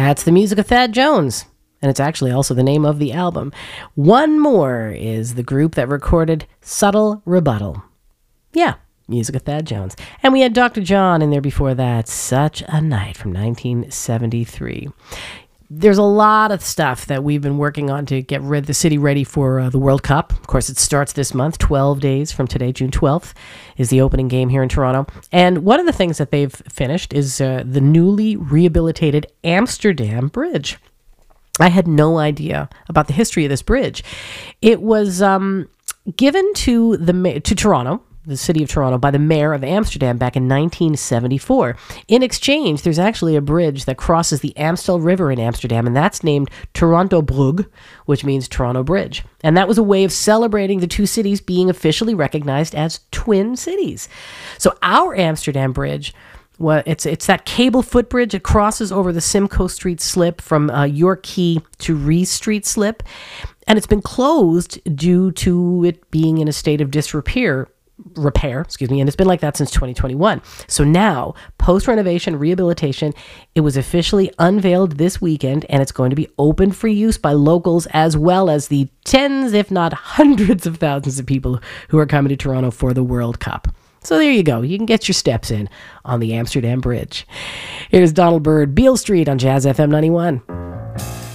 That's the music of Thad Jones. And it's actually also the name of the album. One More is the group that recorded Subtle Rebuttal. Yeah, music of Thad Jones. And we had Dr. John in there before that. Such a Night from 1973. There's a lot of stuff that we've been working on to get the city ready for the World Cup. Of course, it starts this month, 12 days from today, June 12th, is the opening game here in Toronto. And one of the things that they've finished is the newly rehabilitated Amsterdam Bridge. I had no idea about the history of this bridge. It was given to Toronto, the city of Toronto, by the mayor of Amsterdam back in 1974. In exchange, there's actually a bridge that crosses the Amstel River in Amsterdam, and that's named Torontobrug, which means Toronto Bridge. And that was a way of celebrating the two cities being officially recognized as twin cities. So our Amsterdam Bridge, well, it's that cable footbridge. It crosses over the Simcoe Street slip from York Quay to Rees Street slip. And it's been closed due to it being in a state of disrepair, and it's been like that since 2021. So now, post-renovation rehabilitation, it was officially unveiled this weekend, and it's going to be open for use by locals as well as the tens, if not hundreds of thousands of people who are coming to Toronto for the World Cup. So there you go. You can get your steps in on the Amsterdam Bridge. Here's Donald Byrd, Beale Street on Jazz FM 91.